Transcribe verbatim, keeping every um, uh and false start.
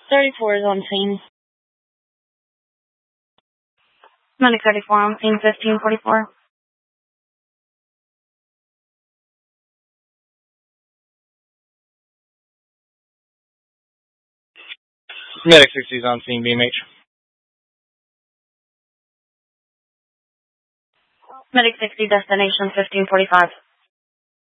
thirty-four is on scene. Medic thirty-four on scene, fifteen forty-four. Medic sixty is on scene, B M H. Medic sixty, destination fifteen forty-five.